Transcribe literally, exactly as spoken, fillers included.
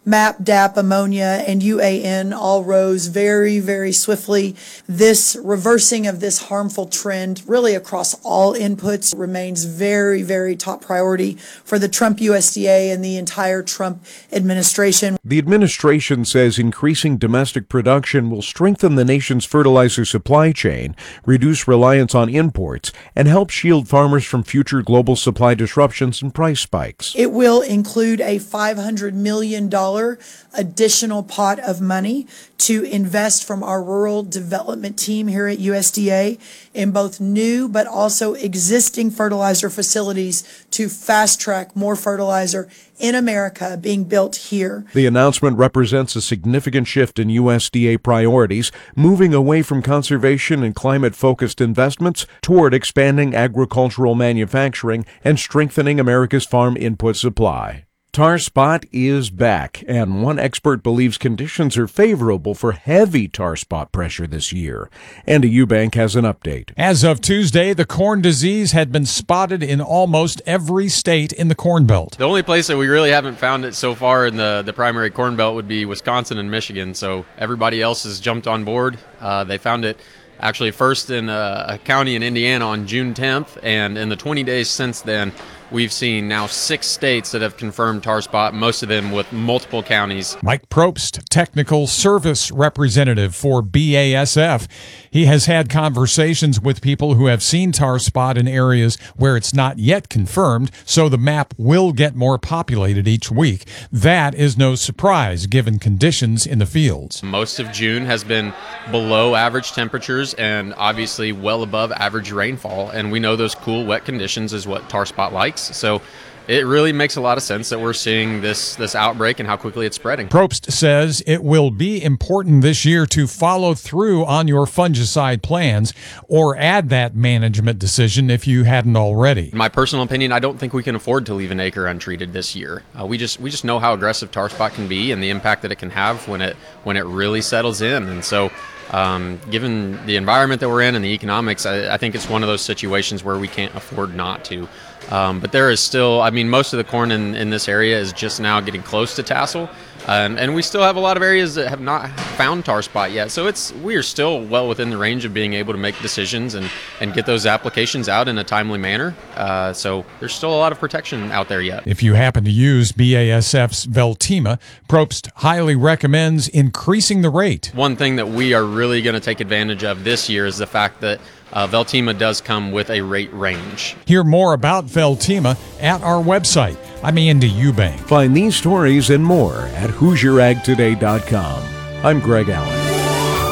MAP, D A P, ammonia, and U A N all rose very, very swiftly. This reversing of this harmful trend really across all inputs remains very, very top priority for the Trump U S D A and the entire Trump administration. The administration says increasing domestic production will strengthen the nation's fertilizer supply chain, reduce reliance on imports, and help shield farmers from future global supply disruptions and price spikes. It will include a five hundred million dollars additional pot of money to invest from our rural development team here at U S D A in both new but also existing fertilizer facilities to fast track more fertilizer in America being built here. The announcement represents a significant shift in U S D A priorities, moving away from conservation and climate-focused investments toward expanding agricultural manufacturing and strengthening America's farm input supply. Tar spot is back, and one expert believes conditions are favorable for heavy tar spot pressure this year. Andy Eubank has an update. As of Tuesday, the corn disease had been spotted in almost every state in the Corn Belt. The only place that we really haven't found it so far in the, the primary Corn Belt would be Wisconsin and Michigan, so everybody else has jumped on board. Uh, they found it actually first in a, a county in Indiana on June tenth, and in the twenty days since then, we've seen now six states that have confirmed tar spot, most of them with multiple counties. Mike Probst, technical service representative for B A S F. He has had conversations with people who have seen tar spot in areas where it's not yet confirmed, so the map will get more populated each week. That is no surprise given conditions in the fields. Most of June has been below average temperatures and obviously well above average rainfall, and we know those cool, wet conditions is what tar spot likes. So it really makes a lot of sense that we're seeing this this outbreak and how quickly it's spreading. Probst says it will be important this year to follow through on your fungicide plans or add that management decision if you hadn't already. In my personal opinion, I don't think we can afford to leave an acre untreated this year. Uh, we just we just know how aggressive tar spot can be and the impact that it can have when it when it really settles in. And so Um, given the environment that we're in and the economics, I, I think it's one of those situations where we can't afford not to. Um, but there is still, I mean, most of the corn in, in this area is just now getting close to tassel. Um, and we still have a lot of areas that have not found tar spot yet. So it's we are still well within the range of being able to make decisions and, and get those applications out in a timely manner. Uh, so there's still a lot of protection out there yet. If you happen to use B A S F's Veltima, Probst highly recommends increasing the rate. One thing that we are really going to take advantage of this year is the fact that Uh, Veltima does come with a rate range. Hear more about Veltima at our website. I'm Andy Eubank. Find these stories and more at Hoosier Ag Today dot com. I'm Greg Allen.